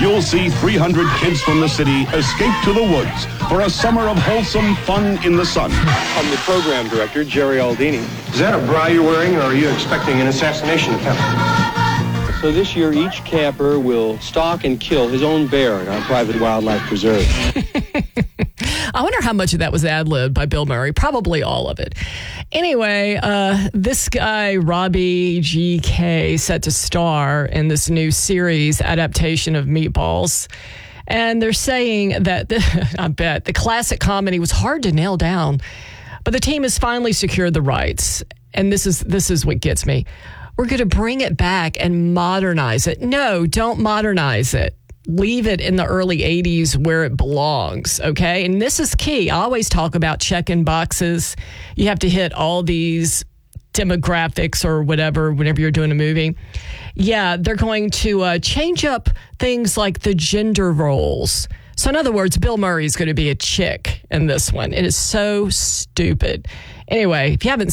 you'll see 300 kids from the city escape to the woods for a summer of wholesome fun in the sun. I'm the program director, Jerry Aldini. Is that a bra you're wearing, or are you expecting an assassination attempt? So this year, each camper will stalk and kill his own bear in our private wildlife preserve. I wonder how much of that was ad-libbed by Bill Murray. Probably all of it. Anyway, this guy, Robbie G.K., set to star in this new series adaptation of Meatballs. And they're saying that, I bet, the classic comedy was hard to nail down. But the team has finally secured the rights. And this is what gets me. We're going to bring it back and modernize it. No, don't modernize it. Leave it in the early 80s where it belongs, okay? And this is key. I always talk about checking boxes. You have to hit all these demographics or whatever whenever you're doing a movie. Yeah, they're going to change up things like the gender roles. So in other words, Bill Murray is going to be a chick in this one. It is so stupid. Anyway, if you haven't